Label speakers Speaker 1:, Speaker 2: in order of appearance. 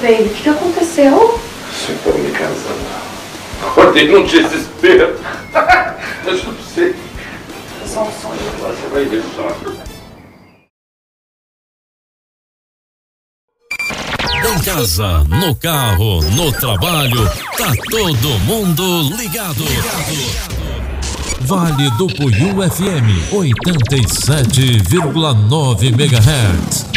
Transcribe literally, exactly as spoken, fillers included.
Speaker 1: Freire, o que aconteceu?
Speaker 2: Você tá me casando. Acordei num desespero. Eu não sei. É só um sonho. Você vai ver só.
Speaker 3: Em casa, no carro, no trabalho, tá todo mundo ligado. Vale do Puiú F M, oitenta e sete vírgula nove megahertz.